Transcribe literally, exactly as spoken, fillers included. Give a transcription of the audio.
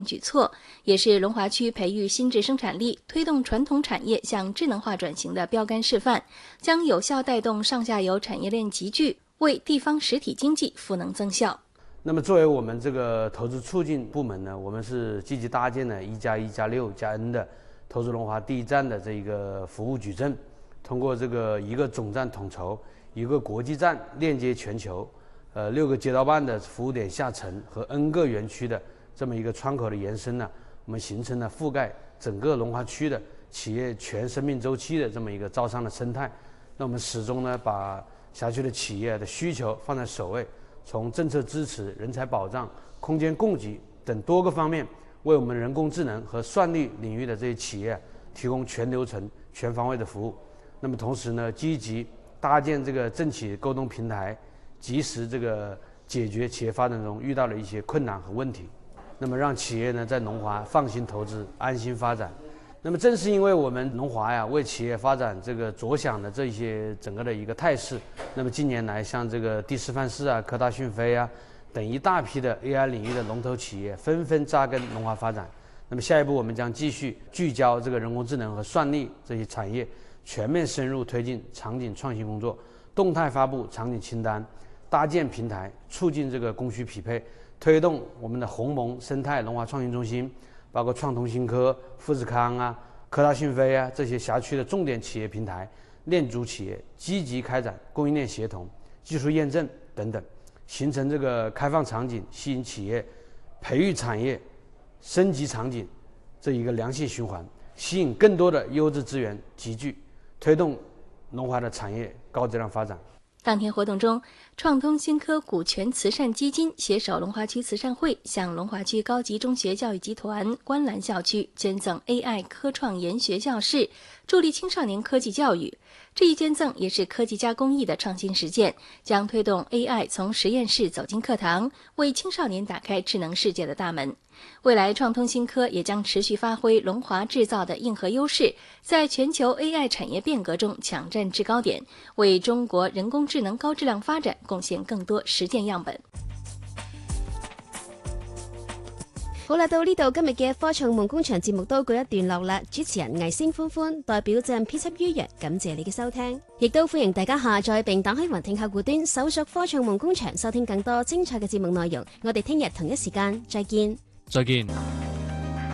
举措，也是龙华区培育新质生产力、推动传统产业向智能化转型的标杆示范，将有效带动上下游产业链集聚，为地方实体经济赋能增效。 那么作为我们这个投资促进部门呢，我们是积极搭建了一加一加六加 N 的投资龙华第一站的这个服务矩阵，通过这个一个总站统筹、一个国际站链接全球，呃六个街道办的服务点下沉和 N 个园区的这么一个窗口的延伸呢，我们形成了覆盖整个龙华区的企业全生命周期的这么一个招商的生态。那我们始终呢把辖区的企业的需求放在首位，从政策支持、人才保障、空间供给等多个方面，为我们人工智能和算力领域的这些企业提供全流程、全方位的服务。那么同时呢，积极搭建这个政企沟通平台，及时这个解决企业发展中遇到的一些困难和问题。那么让企业呢在龙华放心投资、安心发展。那么正是因为我们龙华呀为企业发展这个着想的这些整个的一个态势，那么近年来像这个第四范式啊、科大讯飞啊等一大批的 A I 领域的龙头企业纷纷扎根龙华发展。那么下一步我们将继续聚焦这个人工智能和算力这些产业，全面深入推进场景创新工作，动态发布场景清单，搭建平台，促进这个供需匹配，推动我们的鸿蒙生态龙华创新中心，包括创通新科、富士康啊、科大讯飞啊这些辖区的重点企业平台、链主企业积极开展供应链协同、技术验证等等，形成这个开放场景，吸引企业、培育产业、升级场景这一个良性循环，吸引更多的优质资源集聚，推动龙华的产业高质量发展。 当天活动中，创通新科股权慈善基金携手龙华区慈善会，向龙华区高级中学教育集团观澜校区捐赠 A I 科创研学教室，助力青少年科技教育。这一捐赠也是科技加公益的创新实践，将推动 A I 从实验室走进课堂，为青少年打开智能世界的大门。未来创通新科也将持续发挥龙华制造的硬核优势，在全球 A I 产业变革中抢占制高点，为中国人工智能高质量发展贡献更多实践样本。 好啦，到呢度今日嘅科創夢工場節目都告一段落啦。主持人魏星歡歡代表站編輯於洋，感謝你嘅收聽，亦都歡迎大家下載並打開雲聽客戶端，搜索科創夢工場，收聽更多精彩嘅節目內容。我哋聽日同一時間再見。 再見。